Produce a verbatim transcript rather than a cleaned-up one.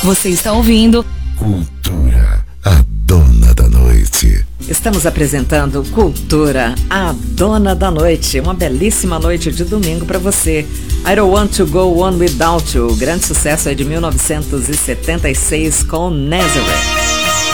Você está ouvindo Cultura, a dona da noite. Estamos apresentando Cultura, a dona da noite. Uma belíssima noite de domingo para você. I Don't Want to Go On Without You. O grande sucesso é de mil novecentos e setenta e seis com Nazareth.